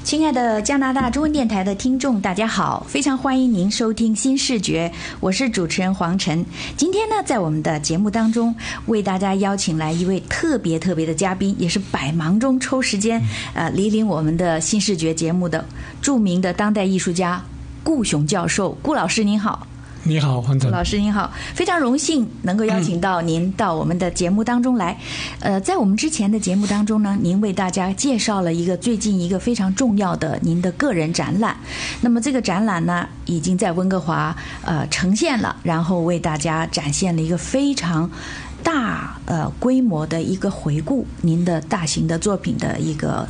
亲爱的加拿大中文电台的听众大家好，非常欢迎您收听新视觉，我是主持人黄晨。今天呢，在我们的节目当中为大家邀请来一位特别的嘉宾，也是百忙中抽时间莅临我们的新视觉节目的著名的当代艺术家顾雄教授。顾老师您好。 你好，黄晨老师您好，非常荣幸能够邀请到您到我们的节目当中来。在我们之前的节目当中呢，您为大家介绍了最近一个非常重要的您的个人展览。那么这个展览呢，已经在温哥华呈现了，然后为大家展现了一个非常大规模的一个回顾您的大型的作品的一个